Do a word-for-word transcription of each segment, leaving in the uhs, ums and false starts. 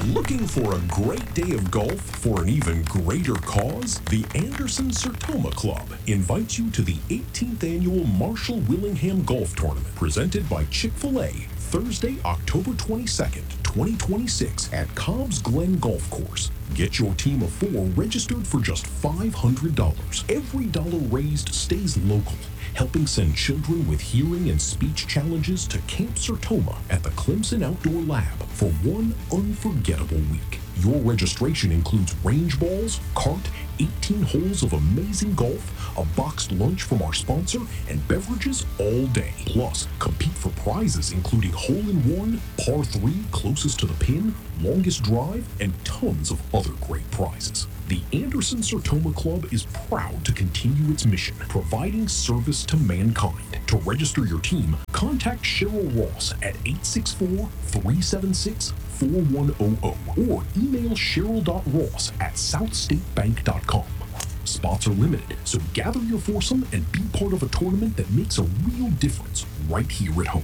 Looking for a great day of golf for an even greater cause? The Anderson Sertoma Club invites you to the eighteenth Annual Marshall Willingham Golf Tournament, presented by Chick-fil-A, Thursday, October twenty-second, twenty twenty-six at Cobb's Glen Golf Course. Get your team of four registered for just five hundred dollars. Every dollar raised stays local, helping send children with hearing and speech challenges to Camp Sertoma at the Clemson Outdoor Lab for one unforgettable week. Your registration includes range balls, cart, eighteen holes of amazing golf, a boxed lunch from our sponsor, and beverages all day. Plus, compete for prizes including hole-in-one, par three closest to the pin, longest drive, and tons of other great prizes. The Anderson Sertoma Club is proud to continue its mission, providing service to mankind. To register your team, contact Cheryl Ross at eight six four, three seven six, four one zero zero or email cheryl.ross at south state bank dot com. Spots are limited, so gather your foursome and be part of a tournament that makes a real difference right here at home.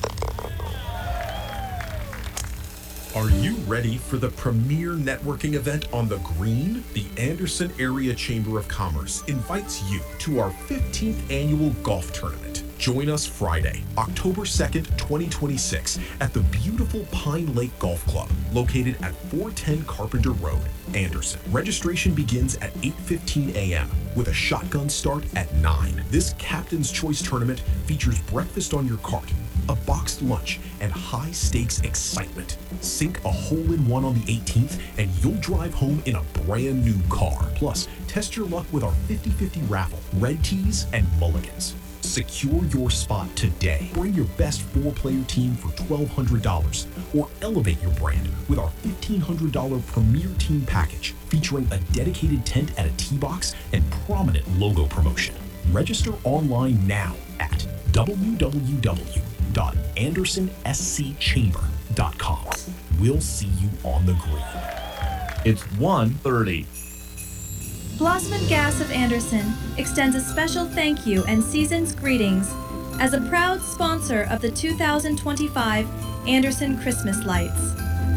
Are you ready for the premier networking event on the green? The Anderson Area Chamber of Commerce invites you to our fifteenth annual golf tournament. Join us Friday, October second, twenty twenty-six at the beautiful Pine Lake Golf Club, located at four ten Carpenter Road, Anderson. Registration begins at eight fifteen a.m. with a shotgun start at nine. This Captain's Choice tournament features breakfast on your cart, a boxed lunch, and high-stakes excitement. Sink a hole-in-one on the eighteenth, and you'll drive home in a brand new car. Plus, test your luck with our fifty-fifty raffle, red tees, and mulligans. Secure your spot today. Bring your best four-player team for twelve hundred dollars, or elevate your brand with our fifteen hundred dollars Premier Team Package, featuring a dedicated tent at a tee box and prominent logo promotion. Register online now at w w w dot anderson s c chamber dot com. We'll see you on the green. It's one thirty. Blossman Gas of Anderson extends a special thank you and season's greetings as a proud sponsor of the two thousand twenty-five Anderson Christmas Lights.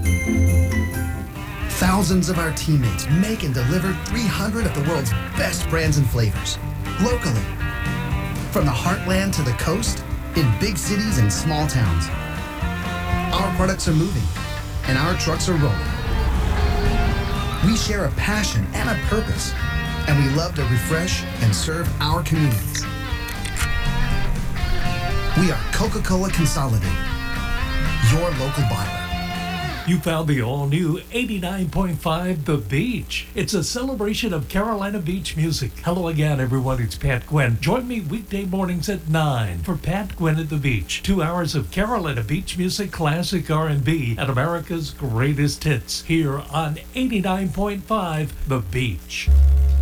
Thousands of our teammates make and deliver three hundred of the world's best brands and flavors, locally. From the heartland to the coast, in big cities and small towns. Our products are moving, and our trucks are rolling. We share a passion and a purpose, and we love to refresh and serve our communities. We are Coca-Cola Consolidated, your local bottler. You found the all-new eighty-nine point five The Beach. It's a celebration of Carolina Beach music. Hello again, everyone. It's Pat Gwynn. Join me weekday mornings at nine for Pat Gwynn at the Beach. Two hours of Carolina Beach music, classic R and B, and America's greatest hits here on eighty-nine point five The Beach.